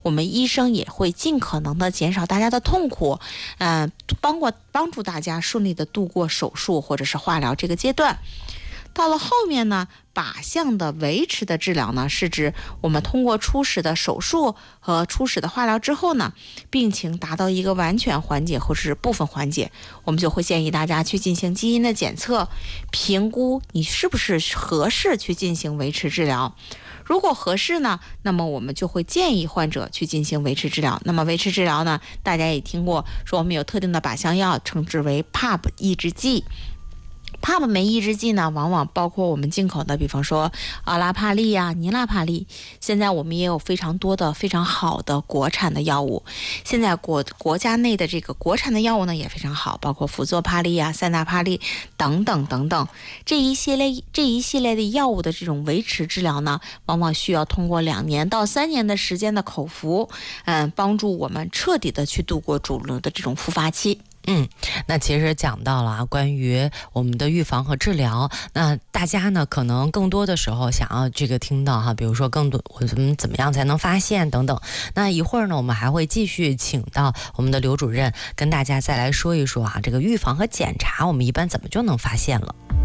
我们医生也会尽可能的减少大家的痛苦，帮助大家顺利的度过手术或者是化疗这个阶段。到了后面呢，靶向的维持的治疗呢，是指我们通过初始的手术和初始的化疗之后呢，病情达到一个完全缓解或者是部分缓解，我们就会建议大家去进行基因的检测，评估你是不是合适去进行维持治疗。如果合适呢，那么我们就会建议患者去进行维持治疗。那么维持治疗呢，大家也听过说我们有特定的靶向药，称之为 PARP 抑制剂。PARP 酶抑制剂呢，往往包括我们进口的，比方说阿拉帕利啊、尼拉帕利。现在我们也有非常多的非常好的国产的药物。现在国家内的这个国产的药物呢也非常好，包括辅佐帕利啊、塞纳帕利等等等等。这一系列的药物的这种维持治疗呢，往往需要通过2年到3年的时间的口服，帮助我们彻底的去度过主流的这种复发期。 那其实讲到了关于我们的预防和治疗，那大家呢可能更多的时候想要这个听到哈，比如说更多我们怎么样才能发现等等。那一会儿呢，我们还会继续请到我们的刘主任跟大家再来说一说这个预防和检查我们一般怎么就能发现了。